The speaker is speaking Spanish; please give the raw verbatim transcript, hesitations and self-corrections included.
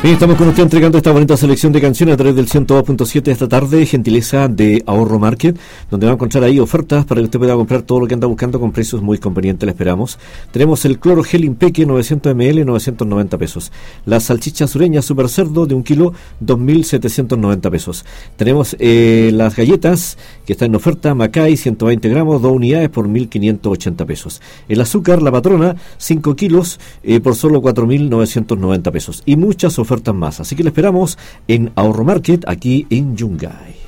Bien, estamos con usted entregando esta bonita selección de canciones a través del ciento dos punto siete esta tarde, gentileza de Ahorro Market, donde va a encontrar ahí ofertas para que usted pueda comprar todo lo que anda buscando con precios muy convenientes, le esperamos. Tenemos el cloro gel Impeque novecientos mililitros, novecientos noventa pesos. Las salchichas sureñas super cerdo de un kilo, dos mil setecientos noventa pesos. Tenemos eh, las galletas que están en oferta, Macay, ciento veinte gramos, dos unidades por mil quinientos ochenta pesos. El azúcar, la patrona, cinco kilos eh, por solo cuatro mil novecientos noventa pesos. Y muchas ofertas más, así que le esperamos en Ahorro Market aquí en Yungay.